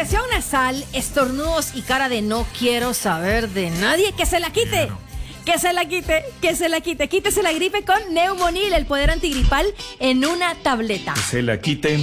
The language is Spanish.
congestión nasal, estornudos y cara de no quiero saber de nadie, que se la quite. Que se la quite, que se la quite. Quítese la gripe con Neumonil, el poder antigripal en una tableta. Que se la quiten.